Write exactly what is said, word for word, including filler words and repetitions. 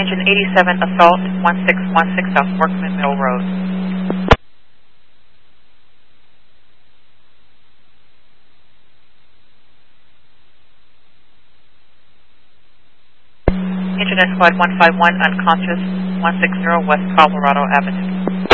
Engine eighty-seven, Assault, one six one six South Workman Mill Road. Internet Squad one five one, unconscious, one six zero West Colorado Avenue.